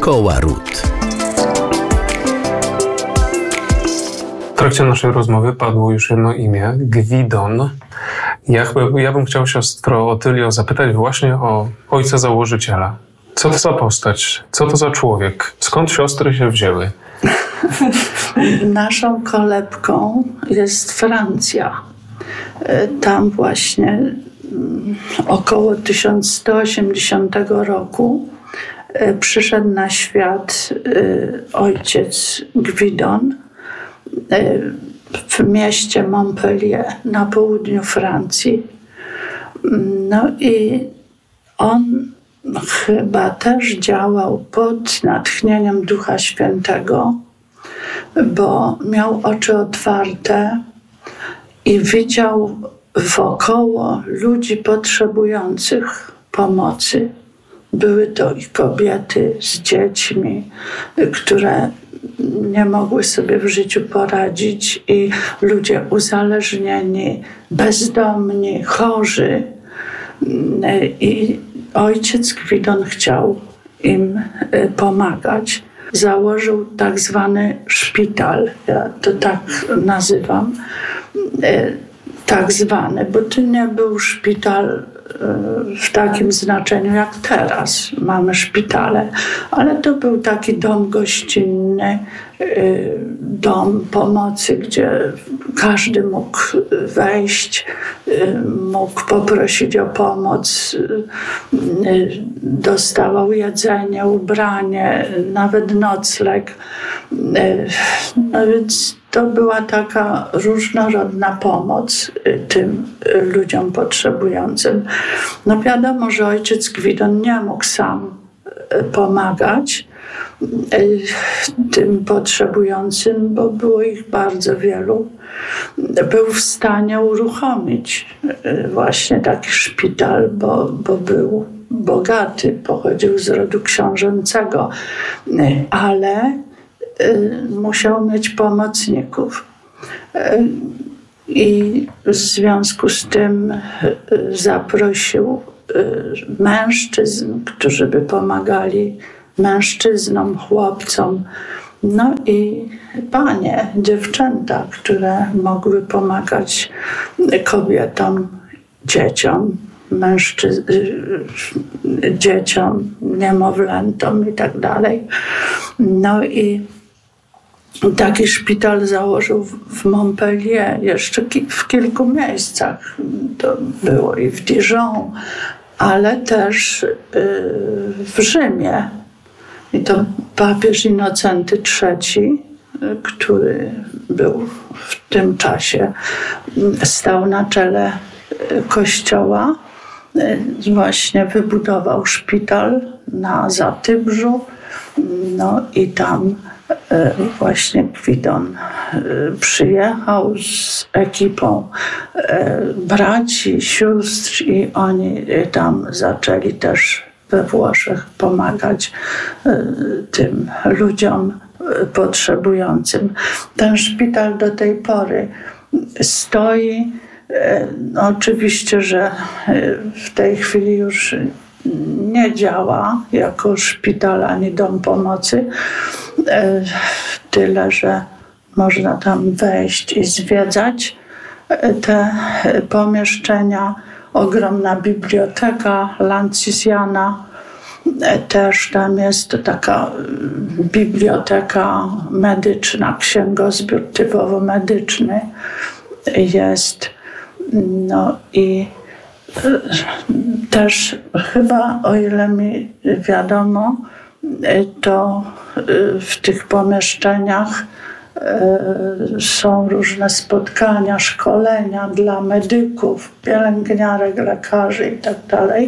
Szkoła Ród. W trakcie naszej rozmowy padło już jedno imię, Gwidon. Ja bym chciał siostro Otylio zapytać właśnie o ojca założyciela. Co to za postać? Co to za człowiek? Skąd siostry się wzięły? Naszą kolebką jest Francja. Tam właśnie około 1180 roku przyszedł na świat ojciec Gwidon w mieście Montpellier na południu Francji. No i on chyba też działał pod natchnieniem Ducha Świętego, bo miał oczy otwarte i widział wokoło ludzi potrzebujących pomocy. Były to i kobiety z dziećmi, które nie mogły sobie w życiu poradzić, i ludzie uzależnieni, bezdomni, chorzy. I ojciec Gwidon chciał im pomagać. Założył tak zwany szpital, ja to tak nazywam, tak zwany, bo to nie był szpital w takim znaczeniu jak teraz mamy szpitale, ale to był taki dom gościnny, dom pomocy, gdzie każdy mógł wejść, mógł poprosić o pomoc, dostawał jedzenie, ubranie, nawet nocleg. No więc to była taka różnorodna pomoc tym ludziom potrzebującym. No wiadomo, że ojciec Gwidon nie mógł sam pomagać tym potrzebującym, bo było ich bardzo wielu. Był w stanie uruchomić właśnie taki szpital, bo był bogaty, pochodził z rodu książęcego, ale musiał mieć pomocników. I w związku z tym zaprosił mężczyzn, którzy by pomagali mężczyznom, chłopcom, no i panie, dziewczęta, które mogły pomagać kobietom, dzieciom, dzieciom, niemowlętom i tak dalej. No i taki szpital założył w Montpellier, jeszcze w kilku miejscach. To było i w Dijon, ale też w Rzymie. I to papież Innocenty III, który był w tym czasie, stał na czele kościoła, właśnie wybudował szpital na Zatybrzu. No i tam właśnie Gwidon przyjechał z ekipą braci, sióstr, i oni tam zaczęli też we Włoszech pomagać tym ludziom potrzebującym. Ten szpital do tej pory stoi. No, oczywiście, że w tej chwili już nie działa jako szpital ani dom pomocy, tyle że można tam wejść i zwiedzać te pomieszczenia. Ogromna biblioteka Lancisiana też tam jest, to taka biblioteka medyczna, księgozbiór typowo-medyczny jest. No i też chyba, o ile mi wiadomo, to w tych pomieszczeniach są różne spotkania, szkolenia dla medyków, pielęgniarek, lekarzy i tak dalej.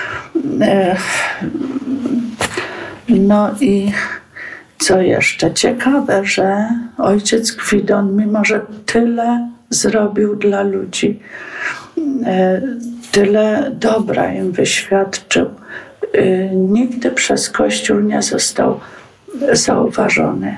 No i co jeszcze ciekawe, że ojciec Gwidon, mimo że tyle zrobił dla ludzi, tyle dobra im wyświadczył, nigdy przez Kościół nie został zauważony.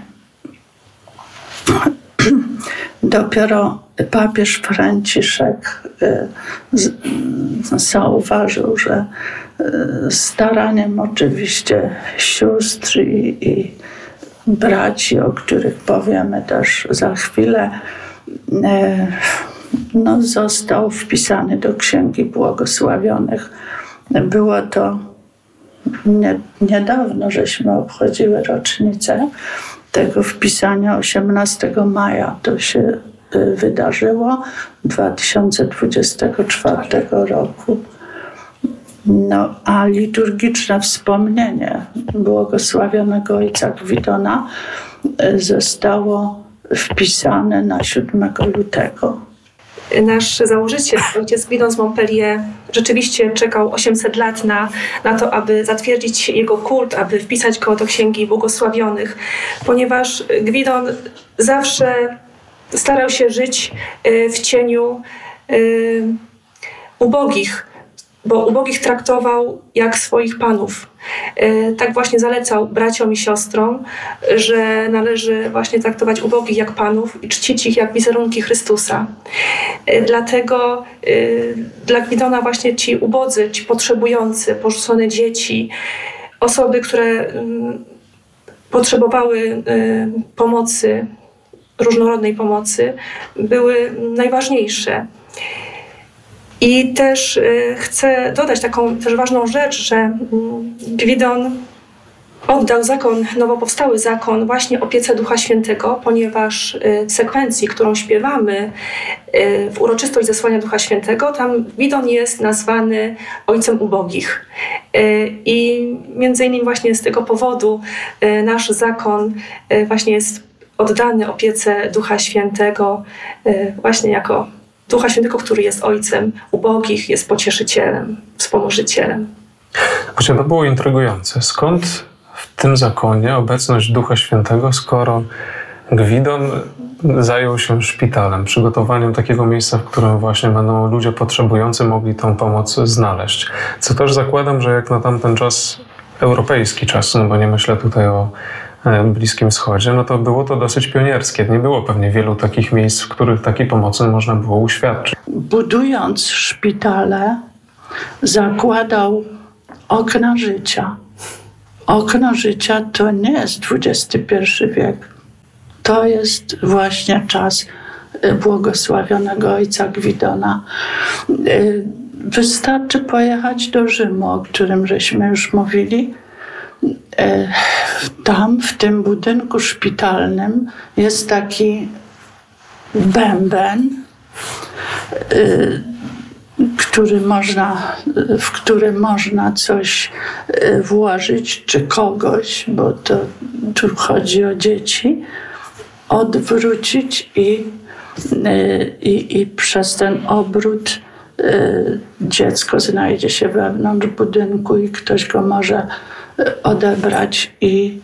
Dopiero papież Franciszek zauważył, że staraniem oczywiście sióstr i braci, o których powiemy też za chwilę, został wpisany do Księgi Błogosławionych. Było to niedawno, żeśmy obchodziły rocznicę tego wpisania, 18 maja to się wydarzyło, 2024 roku. A liturgiczne wspomnienie błogosławionego ojca Gwidona zostało wpisane na 7 lutego. Nasz założyciel, ojciec Gwidon z Montpellier, rzeczywiście czekał 800 lat na to, aby zatwierdzić jego kult, aby wpisać go do Księgi Błogosławionych, ponieważ Gwidon zawsze starał się żyć w cieniu ubogich, bo ubogich traktował jak swoich panów. Tak właśnie zalecał braciom i siostrom, że należy właśnie traktować ubogich jak panów i czcić ich jak wizerunki Chrystusa. Dlatego dla Gwidona właśnie ci ubodzy, ci potrzebujący, porzucone dzieci, osoby, które potrzebowały pomocy, różnorodnej pomocy, były najważniejsze. I też chcę dodać taką też ważną rzecz, że Gwidon oddał nowo powstały zakon właśnie opiece Ducha Świętego, ponieważ w sekwencji, którą śpiewamy w uroczystość zesłania Ducha Świętego, tam Gwidon jest nazwany Ojcem Ubogich. I między innymi właśnie z tego powodu nasz zakon właśnie jest oddany opiece Ducha Świętego właśnie jako Ducha Świętego, który jest Ojcem ubogich, jest pocieszycielem, wspomożycielem. Właśnie to było intrygujące. Skąd w tym zakonie obecność Ducha Świętego, skoro Gwidon zajął się szpitalem, przygotowaniem takiego miejsca, w którym właśnie będą ludzie potrzebujący mogli tą pomoc znaleźć? Co też zakładam, że jak na tamten czas, europejski czas, bo nie myślę tutaj o Bliskim Wschodzie, to było to dosyć pionierskie. Nie było pewnie wielu takich miejsc, w których takiej pomocy można było uświadczyć. Budując szpitale, zakładał okna życia. Okno życia to nie jest XXI wiek. To jest właśnie czas błogosławionego ojca Gwidona. Wystarczy pojechać do Rzymu, o którym żeśmy już mówili. Tam, w tym budynku szpitalnym jest taki bęben, w który można coś włożyć, czy kogoś, bo to tu chodzi o dzieci, odwrócić i przez ten obrót dziecko znajdzie się wewnątrz budynku i ktoś go może odebrać i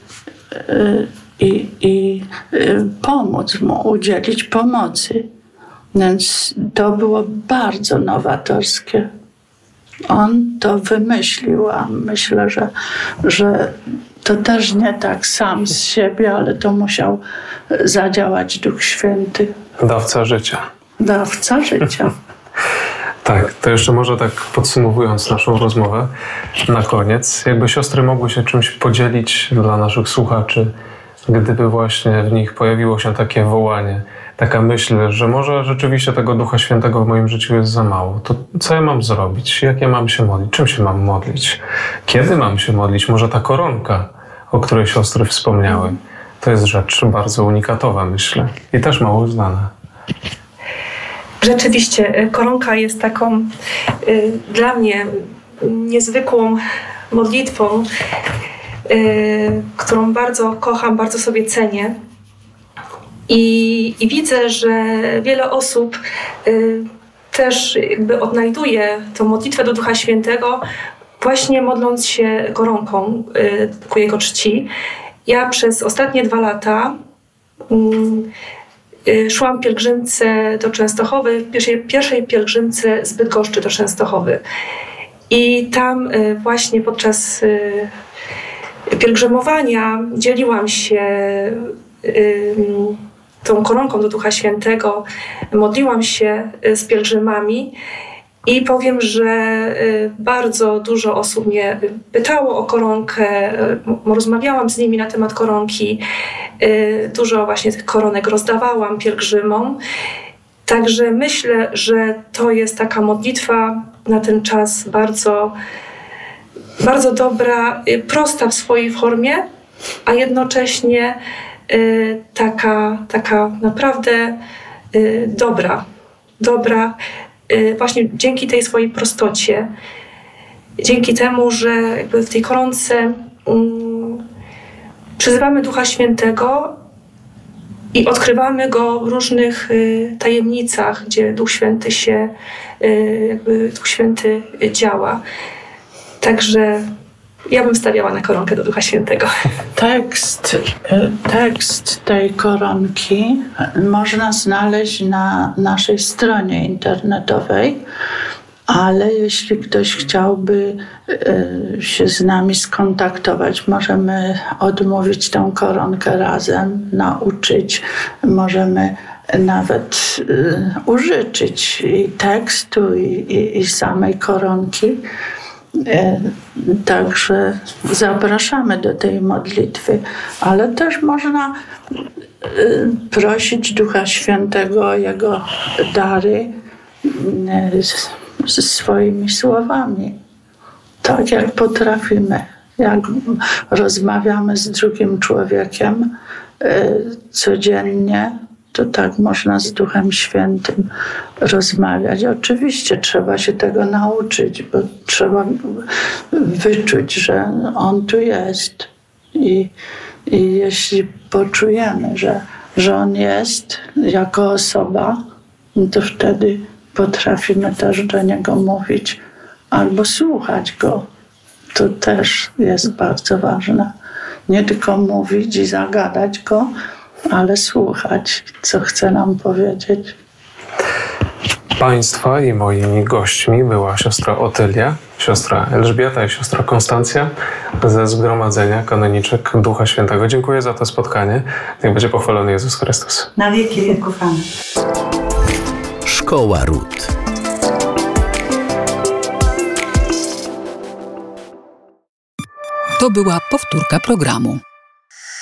pomóc mu, udzielić pomocy. Więc to było bardzo nowatorskie. On to wymyślił, a myślę, że to też nie tak sam z siebie, ale to musiał zadziałać Duch Święty. Dawca życia. Dawca życia. Tak, to jeszcze może tak podsumowując naszą rozmowę na koniec, jakby siostry mogły się czymś podzielić dla naszych słuchaczy, gdyby właśnie w nich pojawiło się takie wołanie, taka myśl, że może rzeczywiście tego Ducha Świętego w moim życiu jest za mało. To co ja mam zrobić? Jak ja mam się modlić? Czym się mam modlić? Kiedy mam się modlić? Może ta koronka, o której siostry wspomniały, to jest rzecz bardzo unikatowa, myślę, i też mało znana. Rzeczywiście, koronka jest taką dla mnie niezwykłą modlitwą, którą bardzo kocham, bardzo sobie cenię. I widzę, że wiele osób też jakby odnajduje tę modlitwę do Ducha Świętego właśnie modląc się koronką ku Jego czci. Ja przez ostatnie 2 lata szłam w pielgrzymce do Częstochowy, pierwszej pielgrzymce z Bydgoszczy do Częstochowy. I tam właśnie podczas pielgrzymowania dzieliłam się tą koronką do Ducha Świętego, modliłam się z pielgrzymami I powiem, że bardzo dużo osób mnie pytało o koronkę, rozmawiałam z nimi na temat koronki. Dużo właśnie tych koronek rozdawałam pielgrzymom. Także myślę, że to jest taka modlitwa na ten czas bardzo, bardzo dobra, prosta w swojej formie, a jednocześnie taka naprawdę dobra. Właśnie dzięki tej swojej prostocie, dzięki temu, że jakby w tej koronce przyzywamy Ducha Świętego i odkrywamy Go w różnych tajemnicach, gdzie Duch Święty Duch Święty działa. Także ja bym stawiała na koronkę do Ducha Świętego. Tekst tej koronki można znaleźć na naszej stronie internetowej, ale jeśli ktoś chciałby się z nami skontaktować, możemy odmówić tę koronkę razem, nauczyć, możemy nawet użyczyć i tekstu, i samej koronki. Także zapraszamy do tej modlitwy, ale też można prosić Ducha Świętego o Jego dary ze swoimi słowami. Tak jak potrafimy, jak rozmawiamy z drugim człowiekiem codziennie, to tak można z Duchem Świętym rozmawiać. Oczywiście trzeba się tego nauczyć, bo trzeba wyczuć, że On tu jest. I jeśli poczujemy, że On jest jako osoba, to wtedy potrafimy też do Niego mówić albo słuchać Go. To też jest bardzo ważne. Nie tylko mówić i zagadać Go, ale słuchać, co chce nam powiedzieć. Państwa i moimi gośćmi była siostra Otylia, siostra Elżbieta i siostra Konstancja ze Zgromadzenia Kanoniczek Ducha Świętego. Dziękuję za to spotkanie. Niech będzie pochwalony Jezus Chrystus. Na wieki wieków. Amen. Szkoła Ród. To była powtórka programu.